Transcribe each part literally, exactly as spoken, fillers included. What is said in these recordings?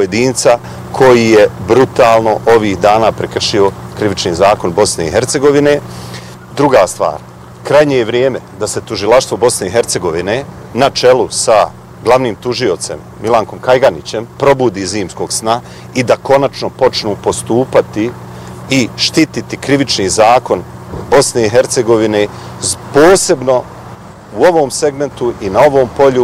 pojedinca koji je brutalno ovih dana prekršio krivični zakon Bosne i Hercegovine. Druga stvar, krajnje je vrijeme da se tužilaštvo Bosne i Hercegovine na čelu sa glavnim tužiocem Milankom Kajganićem probudi iz zimskog sna i da konačno počnu postupati i štititi krivični zakon Bosne i Hercegovine posebno u ovom segmentu i na ovom polju.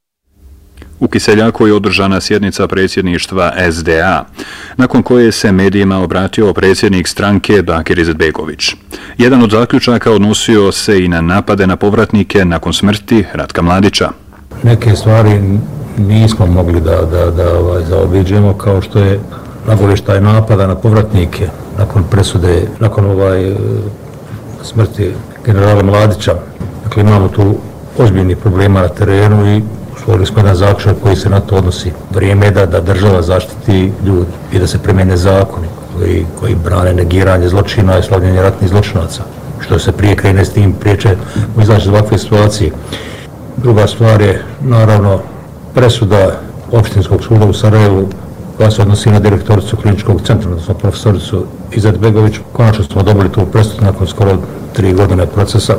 U Kiseljaku je održana sjednica predsjedništva S D A, nakon koje se medijima obratio predsjednik stranke Bakir Izetbegović. Jedan od zaključaka odnosio se i na napade na povratnike nakon smrti Ratka Mladića. Neke stvari nismo mogli da, da, da ovaj, zaobiđemo, kao što je nagovještaj napada na povratnike nakon presude, nakon ovaj, smrti generala Mladića. Dakle, imamo tu ozbiljnih problema na terenu i stvorili smo jedan zaključak koji se na to odnosi. Vrijeme je da, da država zaštiti ljudi i da se primjene zakoni koji, koji brane negiranje zločina i slavljenje ratnih zločinaca. Što se prije krene s tim priječe u izaći iz ovakve situacije. Druga stvar je, naravno, presuda Opštinskog suda u Sarajevu koja se odnosi na direktoricu kliničkog centra, odnosno profesoricu Izetbegović. Konačno smo dobili tu presudu nakon skoro tri godine procesa.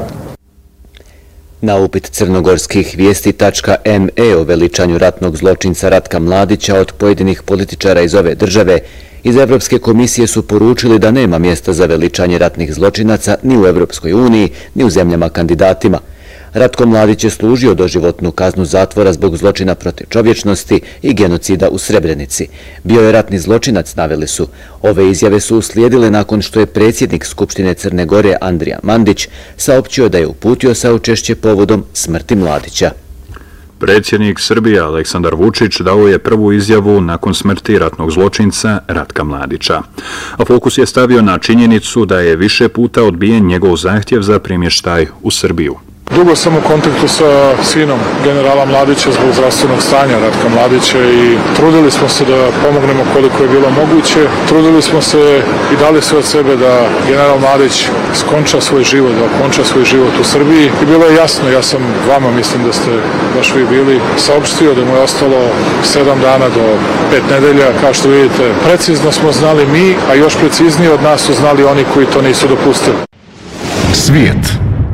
Na upit crnogorskih vijesti tačka em e o veličanju ratnog zločinca Ratka Mladića od pojedinih političara iz ove države, iz Evropske komisije su poručili da nema mjesta za veličanje ratnih zločinaca ni u Evropskoj uniji, ni u zemljama kandidatima. Ratko Mladić je služio doživotnu kaznu zatvora zbog zločina protiv čovječnosti i genocida u Srebrenici. Bio je ratni zločinac, naveli su. Ove izjave su uslijedile nakon što je predsjednik Skupštine Crne Gore Andrija Mandić saopćio da je uputio saučešće povodom smrti Mladića. Predsjednik Srbije Aleksandar Vučić dao je prvu izjavu nakon smrti ratnog zločinca Ratka Mladića. A fokus je stavio na činjenicu da je više puta odbijen njegov zahtjev za premještaj u Srbiju. Dugo sam u kontaktu sa sinom generala Mladića zbog zdravstvenog stanja Ratka Mladića i trudili smo se da pomognemo koliko je bilo moguće. Trudili smo se i dali sve od sebe da general Mladić skonča svoj život, da okonča svoj život u Srbiji. I bilo je jasno, ja sam vama, mislim da ste baš vi bili, saopštio da mu je ostalo sedam dana do pet nedelja. Kao što vidite, precizno smo znali mi, a još preciznije od nas su znali oni koji to nisu dopustili. Svijet.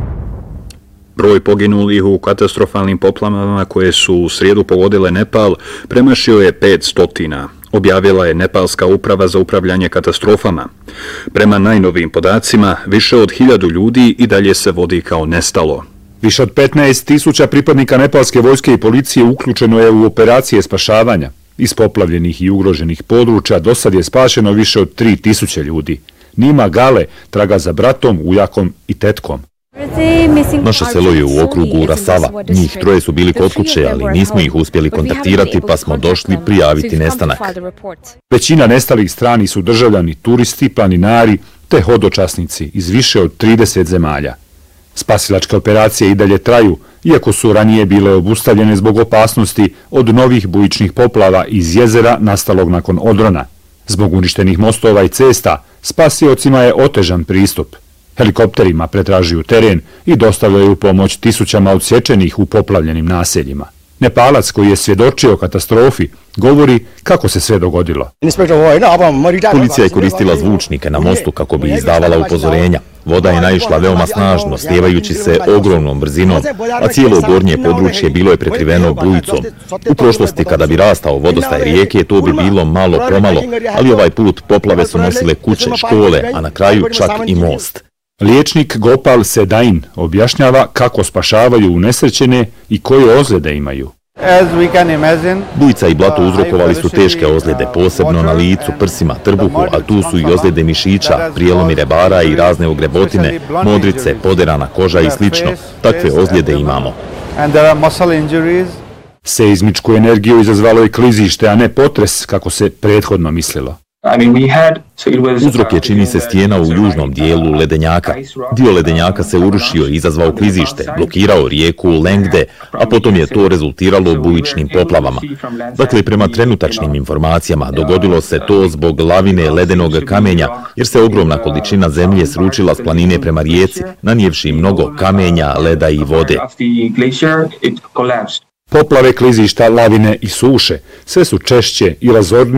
Broj poginulih u katastrofalnim poplavama koje su u srijedu pogodile Nepal premašio je pet stotina, objavila je Nepalska uprava za upravljanje katastrofama. Prema najnovijim podacima, više od hiljadu ljudi i dalje se vodi kao nestalo. Više od petnaest tisuća pripadnika nepalske vojske i policije uključeno je u operacije spašavanja. Iz poplavljenih i ugroženih područja do sad je spašeno više od tri tisuće ljudi. Nima Gale traga za bratom, ujakom i tetkom. Naše selo je u okrugu Rasava. Njih troje su bili kod kuće, ali nismo ih uspjeli kontaktirati pa smo došli prijaviti nestanak. Većina nestalih strani su državljani, turisti, planinari te hodočasnici iz više od trideset zemalja. Spasilačke operacije i dalje traju, iako su ranije bile obustavljene zbog opasnosti od novih bujičnih poplava iz jezera nastalog nakon odrona. Zbog uništenih mostova i cesta, spasiocima je otežan pristup. Helikopterima pretražuju teren i dostavljaju pomoć tisućama odsječenih u poplavljenim naseljima. Nepalac koji je svjedočio katastrofi govori kako se sve dogodilo. Policija je koristila zvučnike na mostu kako bi izdavala upozorenja. Voda je naišla veoma snažno, slijevajući se ogromnom brzinom, a cijelo gornje područje bilo je prekriveno bujicom. U prošlosti, kada bi rastao vodostaj rijeke, to bi bilo malo pomalo, ali ovaj put poplave su nosile kuće, škole, a na kraju čak i most. Liječnik Gopal Sedain objašnjava kako spašavaju unesrećene i koje ozljede imaju. Bujica i blato uzrokovali su teške ozljede, posebno na licu, prsima, trbuhu, a tu su i ozljede mišića, prijelomi rebara i razne ogrebotine, modrice, poderana koža i slično. Takve ozljede imamo. Seizmičku energiju izazvalo je klizište, a ne potres, kako se prethodno mislilo. Uzrok je, čini se, stijena u južnom dijelu ledenjaka. Dio ledenjaka se urušio i izazvao klizište, blokirao rijeku Lengde, a potom je to rezultiralo bujičnim poplavama. Dakle, prema trenutačnim informacijama, dogodilo se to zbog lavine ledenog kamenja, jer se ogromna količina zemlje sručila s planine prema rijeci, nanijevši mnogo kamenja, leda i vode. Poplave, klizišta, lavine i suše sve su češće i razornije